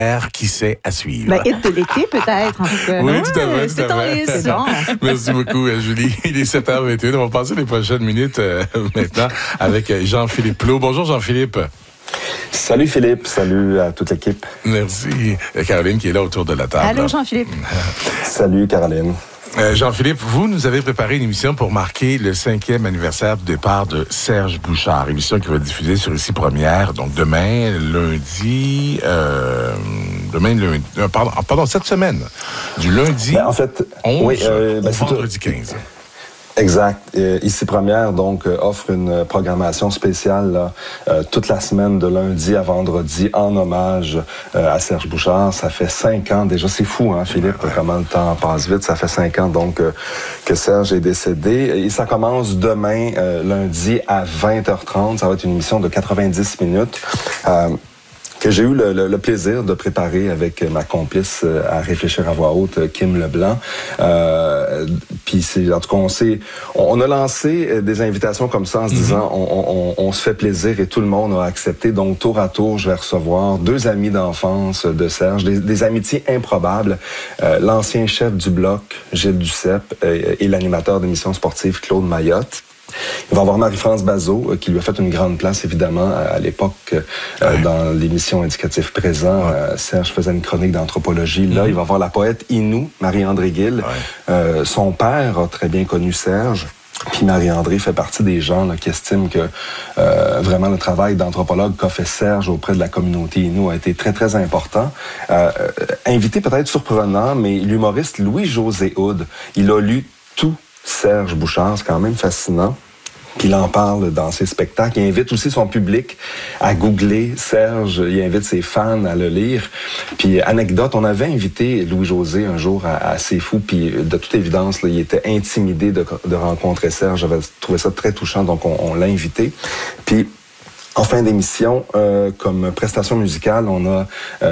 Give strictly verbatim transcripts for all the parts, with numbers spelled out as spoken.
qui sait à suivre. Ben, hit de l'été, peut-être, en tout cas. Oui, ouais, tout à fait. C'est en liste. Merci beaucoup, Julie. Il est sept heures vingt et une. On va passer les prochaines minutes euh, maintenant avec Jean-Philippe Plot. Bonjour, Jean-Philippe. Salut Philippe, salut à toute l'équipe. Merci. Caroline qui est là autour de la table. Allô, Jean-Philippe. Salut Caroline. Euh, Jean-Philippe, vous nous avez préparé une émission pour marquer le cinquième anniversaire du départ de Serge Bouchard. Émission qui va être diffusée sur Ici Première, donc demain, lundi, euh, demain, lundi, euh, pardon, pardon, cette semaine, du lundi ben, en fait, onze oui, euh, ben, au vendredi quinze. Exact. Euh, Ici Première, donc, euh, offre une programmation spéciale là, euh, toute la semaine, de lundi à vendredi, en hommage euh, à Serge Bouchard. Ça fait cinq ans déjà. C'est fou, hein, Philippe, ouais, ouais. Comment le temps passe vite. Ça fait cinq ans, donc, euh, que Serge est décédé. Et ça commence demain, euh, lundi, à vingt heures trente. Ça va être une émission de quatre-vingt-dix minutes. Euh, que j'ai eu le, le, le plaisir de préparer avec ma complice euh, à réfléchir à voix haute, Kim Leblanc. Euh, Puis c'est, en tout cas, on s'est, on, on a lancé des invitations comme ça en se mm-hmm. disant, on, on, on se fait plaisir et tout le monde a accepté. Donc tour à tour, je vais recevoir deux amis d'enfance de Serge, des, des amitiés improbables. Euh, l'ancien chef du bloc, Gilles Duceppe, euh, et l'animateur d'émissions sportives, Claude Mayotte. Il va y avoir Marie-France Bazot, euh, qui lui a fait une grande place, évidemment, à, à l'époque, euh, ouais. dans l'émission Indicatif Présent. Ouais. Euh, Serge faisait une chronique d'anthropologie. Là, mm-hmm. il va y avoir la poète Inou, Marie-André Gill. Ouais. Euh, son père a très bien connu Serge. Puis Marie-André fait partie des gens là, qui estiment que euh, vraiment le travail d'anthropologue qu'a fait Serge auprès de la communauté Inou a été très, très important. Euh, invité peut-être surprenant, mais l'humoriste Louis-José Hood, il a lu tout Serge Bouchard, c'est quand même fascinant. Puis il en parle dans ses spectacles. Il invite aussi son public à googler Serge. Il invite ses fans à le lire. Puis anecdote, on avait invité Louis-José un jour à, à C'est Fou. Puis de toute évidence, là, il était intimidé de, de rencontrer Serge. J'avais trouvé ça très touchant, donc on, on l'a invité. Puis en fin d'émission, euh, comme prestation musicale, on a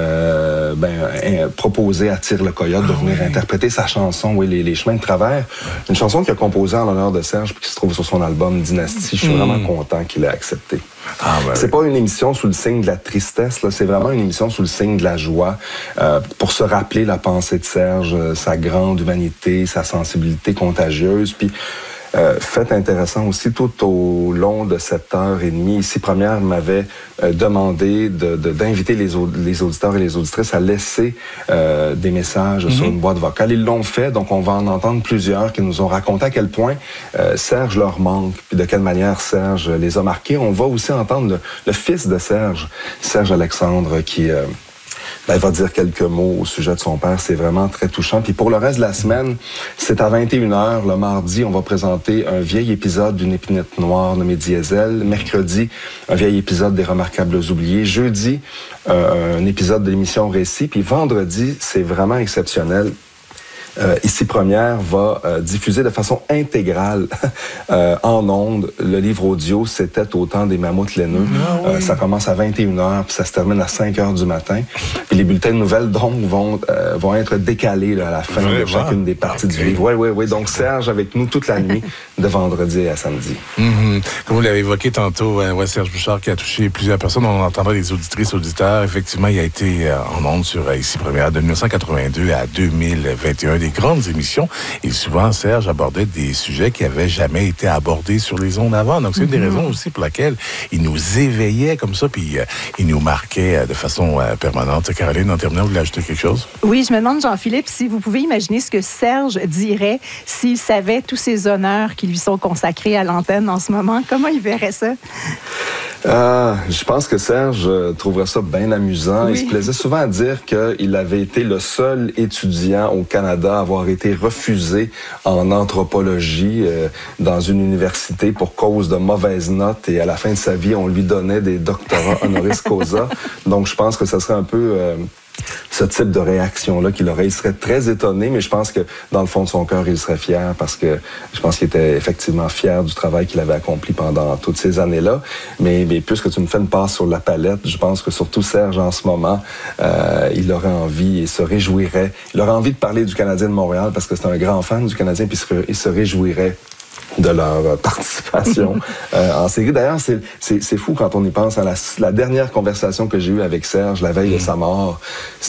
euh, ben, un, proposé à Tire le Coyote de venir ah oui. interpréter sa chanson, oui, les, les chemins de travers. Ouais. Une chanson qu'il a composée en l'honneur de Serge puis qui se trouve sur son album Dynastie. Je suis mmh. vraiment content qu'il ait accepté. Ah ouais. C'est pas une émission sous le signe de la tristesse, là. C'est vraiment une émission sous le signe de la joie, euh, pour se rappeler la pensée de Serge, euh, sa grande humanité, sa sensibilité contagieuse. Puis Euh, fait intéressant aussi, tout au long de cette heure et demie, Ici Première m'avait euh, demandé de, de, d'inviter les, au, les auditeurs et les auditrices à laisser euh, des messages mm-hmm. sur une boîte vocale. Ils l'ont fait, donc on va en entendre plusieurs qui nous ont raconté à quel point euh, Serge leur manque, puis de quelle manière Serge les a marqués. On va aussi entendre le, le fils de Serge, Serge Alexandre, qui... Euh, Ben, il va dire quelques mots au sujet de son père. C'est vraiment très touchant. Puis pour le reste de la semaine, c'est à vingt et une heures. Le mardi, on va présenter un vieil épisode d'une épinette noire nommée Diesel. Mercredi, un vieil épisode des Remarquables oubliés. Jeudi, euh, un épisode de l'émission Récit. Puis vendredi, c'est vraiment exceptionnel. Euh, Ici Première va euh, diffuser de façon intégrale euh, en ondes le livre audio « C'était au temps des mammouths laineux ah, ». Oui. Euh, ça commence à vingt et une heures puis ça se termine à cinq heures du matin. Puis les bulletins de nouvelles donc vont euh, vont être décalés là, à la fin Vraiment? de chacune des parties okay. du livre. Oui, oui, oui. Donc Serge avec nous toute la nuit de vendredi à samedi. Mm-hmm. Comme vous l'avez évoqué tantôt, euh, ouais, Serge Bouchard qui a touché plusieurs personnes. On entendra des auditrices, auditeurs. Effectivement, il a été euh, en ondes sur euh, Ici Première de dix-neuf cent quatre-vingt-deux à deux mille vingt et un. Des grandes émissions. Et souvent, Serge abordait des sujets qui n'avaient jamais été abordés sur les ondes avant. Donc, c'est mm-hmm. une des raisons aussi pour laquelle il nous éveillait comme ça, puis euh, il nous marquait euh, de façon euh, permanente. Caroline, en terminant, vous voulez ajouter quelque chose? Oui, je me demande, Jean-Philippe, si vous pouvez imaginer ce que Serge dirait s'il savait tous ces honneurs qui lui sont consacrés à l'antenne en ce moment. Comment il verrait ça? Euh, je pense que Serge euh, trouverait ça bien amusant. Oui. Il se plaisait souvent à dire qu'il avait été le seul étudiant au Canada à avoir été refusé en anthropologie euh, dans une université pour cause de mauvaises notes et à la fin de sa vie, on lui donnait des doctorats honoris causa. Donc, je pense que ça serait un peu... Euh, ce type de réaction-là qu'il aurait. Il serait très étonné, mais je pense que dans le fond de son cœur, il serait fier parce que je pense qu'il était effectivement fier du travail qu'il avait accompli pendant toutes ces années-là. Mais, mais puisque tu me fais une passe sur la palette, je pense que surtout Serge, en ce moment, euh, il aurait envie et se réjouirait. Il aurait envie de parler du Canadien de Montréal parce que c'est un grand fan du Canadien, puis il se réjouirait de leur participation euh, en série. D'ailleurs, c'est, c'est, c'est fou quand on y pense à la, la dernière conversation que j'ai eue avec Serge la veille mmh. de sa mort.